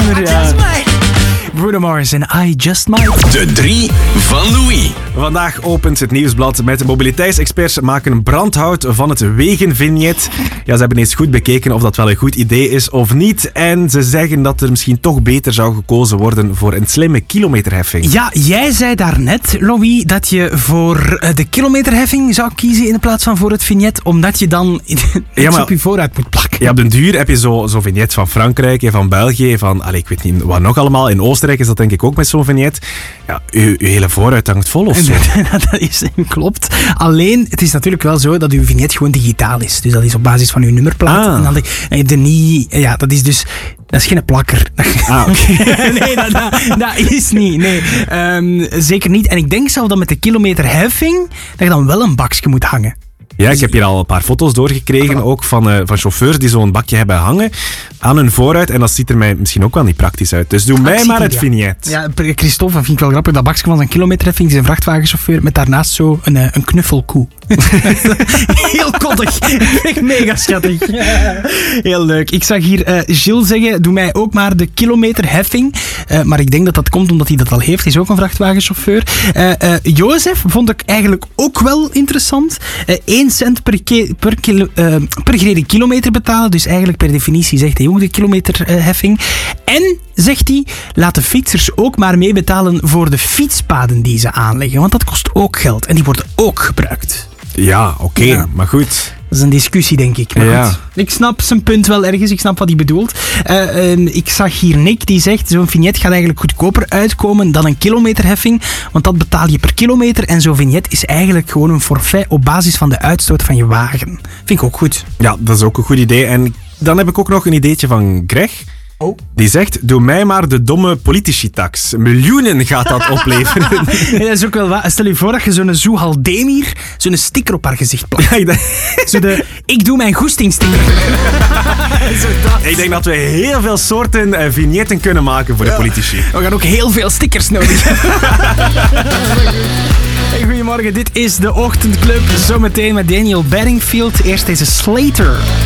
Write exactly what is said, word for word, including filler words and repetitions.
nummer. Ja. Bruno Mars en I Just Might. De drie van Louis. Vandaag opent het Nieuwsblad met de mobiliteitsexperts maken een brandhout van het wegenvignet. Ja, ze hebben eens goed bekeken of dat wel een goed idee is of niet. En ze zeggen dat er misschien toch beter zou gekozen worden voor een slimme kilometerheffing. Ja, jij zei daarnet, Louis, dat je voor de kilometerheffing zou kiezen in plaats van voor het vignet, omdat je dan iets ja, maar, op je vooruit moet plakken. Ja, op den duur heb je zo'n zo vignet van Frankrijk en van België, van, allez, ik weet niet wat nog allemaal. In Oostenrijk is dat denk ik ook met zo'n vignet. Ja, uw, uw hele vooruit hangt vol of zo. Dat is, klopt. Alleen, het is natuurlijk wel zo dat uw vignet gewoon digitaal is. Dus dat is op basis van uw nummerplaat. Ah. En dan, en je hebt er niet... Ja, dat is dus... Dat is geen plakker. Ah, okay. nee, dat, dat, dat is niet. Nee, um, zeker niet. En ik denk zelf dat met de kilometerheffing dat je dan wel een bakje moet hangen. Ja, ik heb hier al een paar foto's doorgekregen, ook van, uh, van chauffeurs die zo'n bakje hebben hangen aan hun vooruit. En dat ziet er mij misschien ook wel niet praktisch uit. Dus doe mij maar het ja. vignet. Ja, Christophe, dat vind ik wel grappig. Dat bakje van zijn kilometerheffing is een vrachtwagenchauffeur met daarnaast zo een, een knuffelkoe. Heel koddig. Echt mega schattig. Heel leuk. Ik zag hier uh, Gilles zeggen, doe mij ook maar de kilometerheffing. Uh, maar ik denk dat dat komt omdat hij dat al heeft. Hij is ook een vrachtwagenchauffeur. Uh, uh, Jozef vond ik eigenlijk ook wel interessant. Uh, één cent per, ke- per, kilo, uh, per gereden kilometer betalen. Dus eigenlijk per definitie zegt hij ook de kilometerheffing. En, zegt hij, laat de fietsers ook maar meebetalen voor de fietspaden die ze aanleggen. Want dat kost ook geld. En die worden ook gebruikt. Ja, oké, okay, ja. maar goed. Dat is een discussie, denk ik. Maar ja. goed, ik snap zijn punt wel ergens. Ik snap wat hij bedoelt. Uh, um, ik zag hier Nick die zegt, zo'n vignet gaat eigenlijk goedkoper uitkomen dan een kilometerheffing. Want dat betaal je per kilometer. En zo'n vignet is eigenlijk gewoon een forfait op basis van de uitstoot van je wagen. Vind ik ook goed. Ja, dat is ook een goed idee. En dan heb ik ook nog een ideetje van Greg. Oh. Die zegt, doe mij maar de domme politici-tax. Miljoenen gaat dat opleveren. Ja, dat is ook wel waar. Stel je voor dat je zo'n Zoe Haldemir zo'n sticker op haar gezicht plakt. Ja, ik, denk... Zo de, ik doe mijn goestingsticker. Ik denk dat we heel veel soorten uh, vignetten kunnen maken voor ja. de politici. We gaan ook heel veel stickers nodig hebben. Hey, goedemorgen, dit is de Ochtendclub. Zometeen met Daniel Bedingfield. Eerst deze Slater.